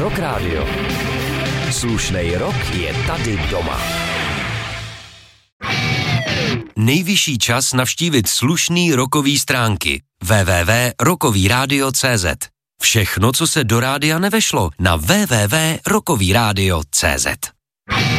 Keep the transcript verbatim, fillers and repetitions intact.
Rock Radio. Slušnej rock je tady doma. Nejvyšší čas navštívit slušný rockový stránky w w w tečka rockový rádio tečka c z. Všechno, co se do rádia nevešlo, na w w w tečka rockový rádio tečka c z.